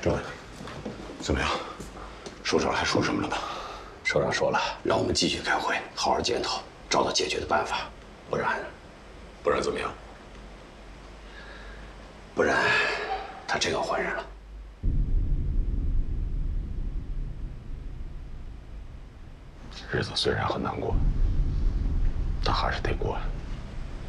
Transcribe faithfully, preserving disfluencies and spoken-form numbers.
政委，怎么样？首长还说什么了吗？ 首长说了，让我们继续开会，好好检讨，找到解决的办法，不然， 不然怎么样？ 不然，他真要换人了。 日子虽然很难过，但还是得过。